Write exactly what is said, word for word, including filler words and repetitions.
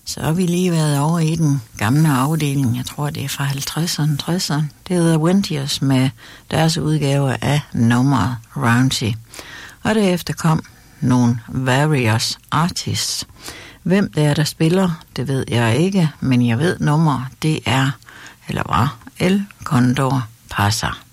Så har vi lige været over i den gamle afdeling, jeg tror det er fra halvtredserne, tresserne. Det hedder Wentiers med deres udgave af nummeret Rouncy. Og derefter kom nogle Various Artists. Hvem det er, der spiller, det ved jeg ikke, men jeg ved nummer, det er, eller var, El Condor Pasa.